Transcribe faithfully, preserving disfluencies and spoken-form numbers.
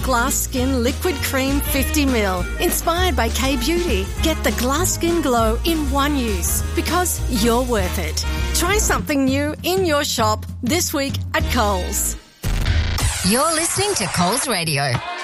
Glass Skin Liquid Cream fifty milliliters, inspired by K-Beauty. Get the glass skin glow in one use because you're worth it. Try something new in your shop this week at Coles. You're listening to Coles Radio.